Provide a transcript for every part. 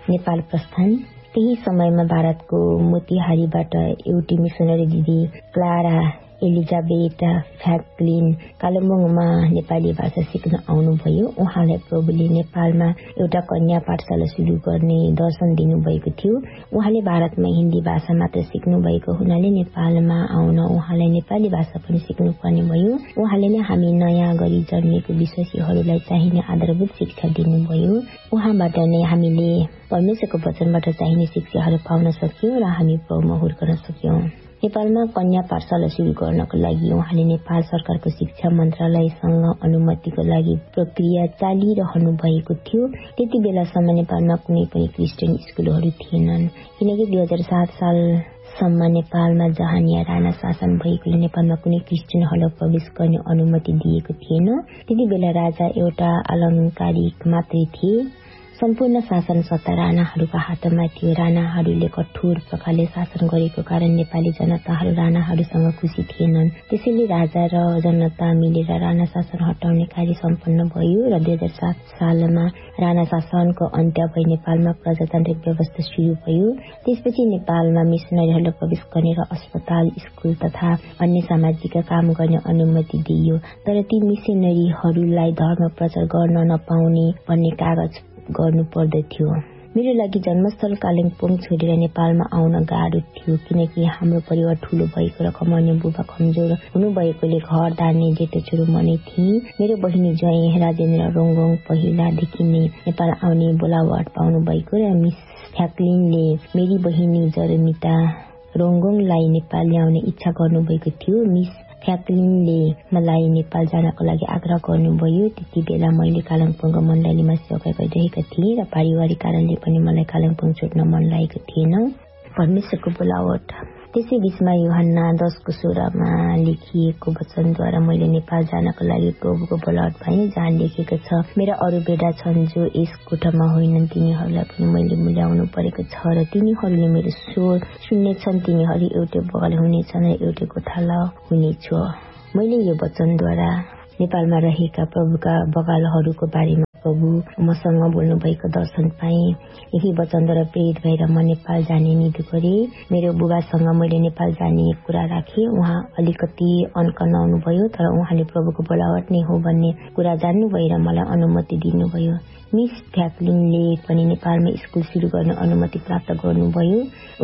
नेपाल प्रस्थान। त्यही समयमा भारतको मोतिहारीबाट एउटी मिसनरी दिदी क्लारा एलिजाबेथ फ्याक्लिन कालेबुङमा नेपाली भाषा सिक्न आउनुभयो। उहाँलाई प्रभुले नेपालमा एउटा कन्या पाठशाला सुरु गर्ने दर्शन दिनुभएको थियो। उहाँले भारतमा हिन्दी भाषा मात्र सिक्नु भएको हुनाले नेपालमा आउन उहाँलाई नेपाली भाषा पनि सिक्नु पर्ने भयो। उहाँले नै हामी नयाँ गरी जन्मेको विश्वासीहरूलाई चाहिने आधारभूत शिक्षा दिनुभयो। उहाँबाट नै हामीले परमेश्वरको वचनबाट चाहिने शिक्षाहरू पाउन सक्यौं र हामी प्रभुमा हुर्कन सक्यौं। नेपालमा कन्या पाठशाला सुरु गर्नको लागि उहाँले नेपाल सरकारको शिक्षा मन्त्रालयसँग अनुमतिको लागि प्रक्रिया चालिरहनु भएको थियो। त्यति बेलासम्म नेपालमा कुनै पनि क्रिस्चियन स्कुलहरू थिएनन्, किनकि 2007 सालसम्म नेपालमा जहानिया राणा शासन भएकोले नेपालमा कुनै क्रिस्चियनहरूलाई प्रवेश गर्ने अनुमति दिएको थिएन। त्यति बेला राजा एउटा अलङ्कारिक मात्रै थिए। सम्पूर्ण शासन सत्ता राणाहरूको हातमा थियो। राणाहरूले कठोर प्रकारले शासन गरेको कारण नेपाली जनताहरू राणाहरूसँग खुसी थिएनन्। त्यसैले राजा र जनता मिलेर राणा शासन हटाउने कार्य सम्पन्न भयो र 2007 सालमा राणा शासनको अन्त्य भई नेपालमा प्रजातान्त्रिक व्यवस्था सुरु भयो। त्यसपछि नेपालमा मिसनरीहरूलाई प्रवेश गर्ने र अस्पताल, स्कुल तथा अन्य सामाजिक काम गर्ने अनुमति दिइयो। तर ती मिसनरीहरूलाई धर्म प्रचार गर्न नपाउने भन्ने कागज गर्नु पर्दथ्यो। मेरो लागि जन्मस्थल कालिम्पोङ छोडेर नेपालमा आउन गाह्रो थियो, किनकि हाम्रो परिवार ठूलो भएको र कमाउने बुबा कमजोर हुनुभएकोले घर धार्ने जेठो छोरो म नै थिएँ। मेरो बहिनी ज्वाइँ राजेन्द्र रोङ्गोङ पहिलादेखि नै नेपाल आउने बोलावट पाउनु भएको र मिस फ्याक्लिनले मेरी बहिनी जरमिता रोङ्गोङलाई नेपाल ल्याउने इच्छा गर्नुभएको थियो। मिस फ्याक्लिनले मलाई नेपाल जानको लागि आग्रह गर्नुभयो। त्यति बेला मैले कालिम्पोङको मण्डलीमा सेवा गरिरहेका थिएँ र पारिवारिक कारणले पनि मलाई कालिम्पोङ छोड्न मन लागेको थिएन। परमेश्वरको बोलावट। त्यसै बीचमा यूहन्ना 10:16 लेखिएको वचनद्वारा मैले नेपाल जानको लागि प्रभुको बोलावट पाएँ, जहाँ लेखेको छ, मेरा अरू बेटा छन् जो यस कोठामा होइनन्, तिनीहरूलाई पनि मैले ल्याउनु परेको छ र तिनीहरूले मेरो स्वर सुन्नेछन्। तिनीहरू एउटै बगाल हुनेछन् र एउटै कोठाला हुनेछ। मैले यो वचनद्वारा नेपालमा रहेका प्रभुका बगालहरूको बारेमा प्रभु मसँग बोल्नु भएको दर्शन पाएँ। यही वचनद्वारा प्रेरित भएर म नेपाल जाने निधो गरेँ। मेरो बुबासँग मैले नेपाल जाने कुरा राखेँ। उहाँ अलिकति अड्क नआउनुभयो, तर उहाँले प्रभुको बोलावट नै हो भन्ने कुरा जान्नु भएर मलाई अनुमति दिनुभयो। मिस फ्याक्लिनले पनि नेपालमा स्कुल सुरु गर्न अनुमति प्राप्त गर्नुभयो।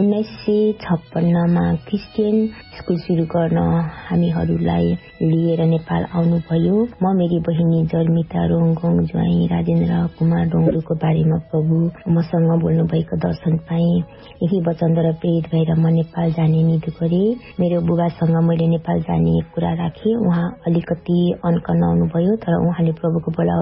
1956 क्रिस्चियन स्कुल सुरु गर्न हामीहरूलाई लिएर नेपाल आउनुभयो। म मेरी बहिनी जर्मिता रोङ्गोङ, ज्वाइँ राजेन्द्र कुमार रोङ्गोङको बारेमा प्रभु मसँग बोल्नु भएको दर्शन पाएँ। यही वचनद्वारा प्रेरित भएर म नेपाल जाने निधो गरेँ। मेरो बुबासँग मैले नेपाल जाने कुरा राखेँ। उहाँ अलिकति अड्क नआउनुभयो, तर उहाँले प्रभुको बोलावट